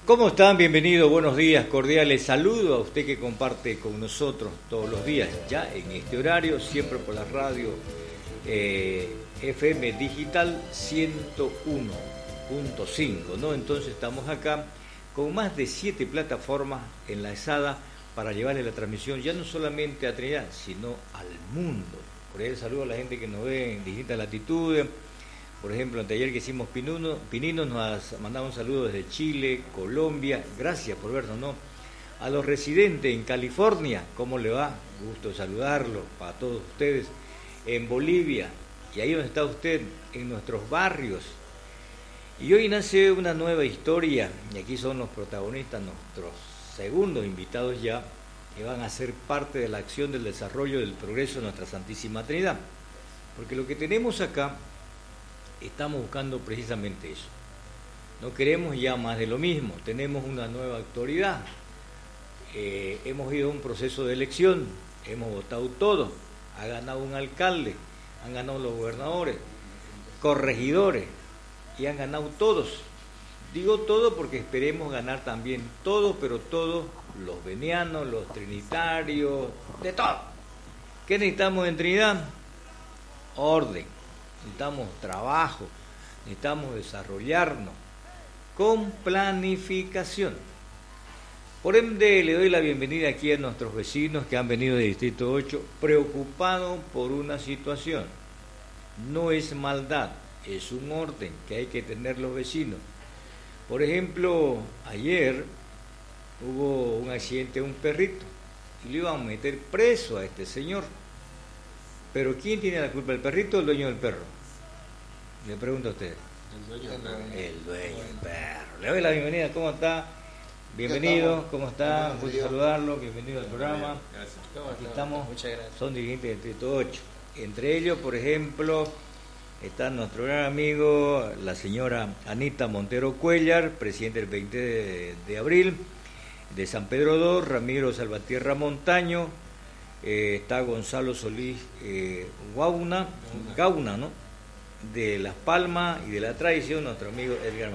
¿Cómo están? Bienvenidos, buenos días, cordiales. Saludo a usted que comparte con nosotros todos los días, ya en este horario, siempre por la radio FM Digital 101.5, ¿no? Entonces estamos acá con más de 7 plataformas enlazadas para llevarle la transmisión ya no solamente a Trinidad, sino al mundo. Por ahí saludo a la gente que nos ve en distintas latitudes. Por ejemplo, anteayer que hicimos Pininos, nos mandaba un saludo desde Chile, Colombia. Gracias por vernos, ¿no? A los residentes en California, ¿cómo le va? Gusto saludarlo para todos ustedes. En Bolivia, y ahí donde está usted, en nuestros barrios. Y hoy nace una nueva historia, y aquí son los protagonistas, nuestros segundos invitados ya, que van a ser parte de la acción del desarrollo del progreso de nuestra Santísima Trinidad. Porque lo que tenemos acá, estamos buscando precisamente eso. No queremos ya más de lo mismo, tenemos una nueva autoridad, hemos ido a un proceso de elección, hemos votado todo, ha ganado un alcalde, han ganado los gobernadores, corregidores, y han ganado todos. Digo todo porque esperemos ganar también todos, pero todos, los venianos, los trinitarios, de todo. ¿Qué necesitamos en Trinidad? Orden. Necesitamos trabajo, necesitamos desarrollarnos con planificación. Por ende, le doy la bienvenida aquí a nuestros vecinos que han venido del Distrito 8 preocupados por una situación. No es maldad, es un orden que hay que tener los vecinos. Por ejemplo, ayer hubo un accidente de un perrito y le iban a meter preso a este señor. Pero ¿quién tiene la culpa, el perrito o el dueño del perro? Le pregunto a usted. El dueño del perro. El dueño del perro. Le doy la bienvenida, ¿cómo está? Bienvenido, ¿cómo está? Un gusto saludarlo, bienvenido al programa. Gracias. Aquí estamos, Muchas gracias. son dirigentes del Distrito 8. Entre ellos, por ejemplo, está nuestro gran amigo, la señora Anita Montero Cuellar, presidente del 20 de abril de San Pedro II, Ramiro Salvatierra Montaño, está Gonzalo Solís Gauna, ¿no? De Las Palmas y de la Tradición, nuestro amigo Edgar